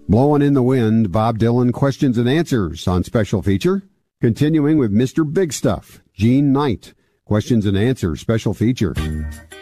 Blowing in the Wind, Bob Dylan questions and answers on special feature. Continuing with Mr. Big Stuff, Gene Knight, questions and answers, special feature.